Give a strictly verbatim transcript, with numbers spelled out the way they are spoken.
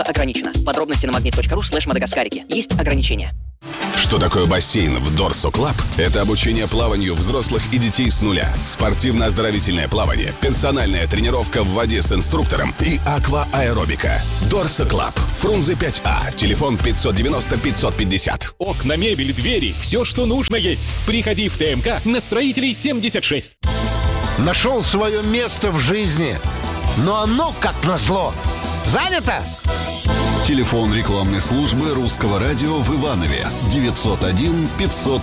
Ограничено. Подробности на магнит точка ру слэш мадагаскарики. Есть ограничения. Что такое бассейн в Dorso Club? Это обучение плаванию взрослых и детей с нуля, спортивно-оздоровительное плавание, персональная тренировка в воде с инструктором и аквааэробика. Dorso Club. Фрунзе пять А. Телефон пятьсот девяносто пятьсот пятьдесят. Окна, мебель, двери. Все, что нужно, есть. Приходи в ТМК на Строителей семьдесят шесть. Нашел свое место в жизни, но оно, как назло, занято. Телефон рекламной службы Русского радио в Иванове девятьсот один пятьсот